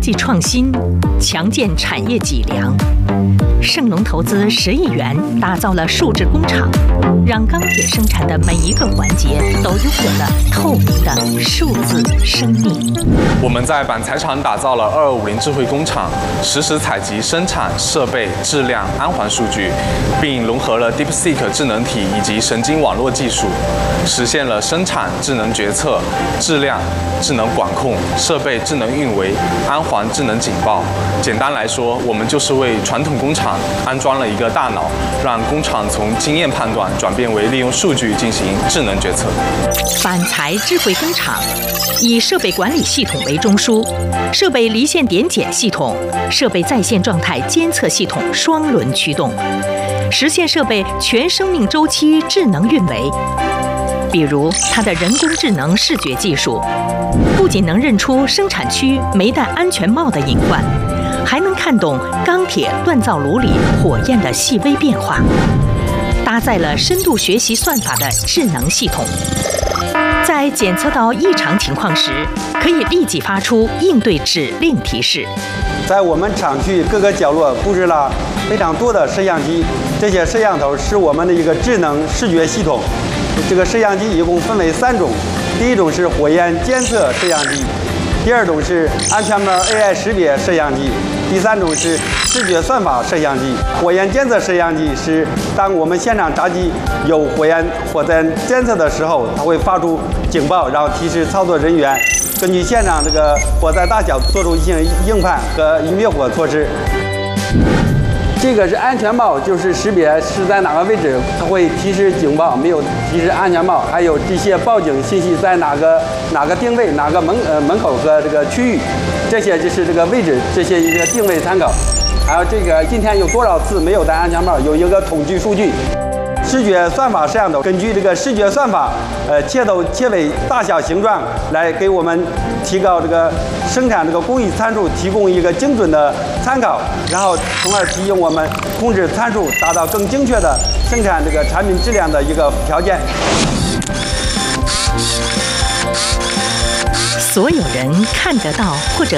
技创新，强健产业脊梁。盛隆投资10亿元打造了数字工厂，让钢铁生产的每一个环节都拥有了透明的数字生命。 我们在板材厂打造了2250智慧工厂，实时采集生产、设备、质量、安环数据，并融合了 DeepSeek 智能体以及神经网络技术，实现了生产智能决策、质量智能管控、设备智能运维、安环智能警报。简单来说，我们就是为传统工厂安装了一个大脑，让工厂从经验判断转变为利用数据进行智能决策。 板材智慧工厂以设备管理系统为中枢，设备离线点检系统、设备在线状态监测系统双轮驱动，实现设备全生命周期智能运维。比如它的人工智能视觉技术，不仅能认出生产区没戴安全帽的隐患，还能看懂钢铁锻造炉里火焰的细微变化，搭载了深度学习算法的智能系统，在检测到异常情况时，可以立即发出应对指令提示。 在我们厂区各个角落布置了非常多的摄像机，这些摄像头是我们的一个智能视觉系统。这个摄像机一共分为3种，第一种是火焰监测摄像机，第二种是安全帽 AI 识别摄像机，第3种是视觉算法摄像机。火焰监测摄像机是当我们现场闸机有火灾监测的时候，它会发出警报，然后提示操作人员根据现场这个火灾大小做出一些应判和灭火措施。这个是安全帽，就是识别是在哪个位置，它会提示警报，没有提示安全帽。还有这些报警信息在哪个定位、哪个门口和这个区域，这些就是这个位置，这些一个定位参考。还有这个今天有多少次没有戴安全帽，有一个统计数据。视觉算法摄像头根据这个视觉算法，切头切尾大小形状来给我们提高这个生产这个工艺参数提供一个精准的参考，然后从而提醒我们控制参数，达到更精确的生产这个产品质量的一个条件。 所有人看得到或者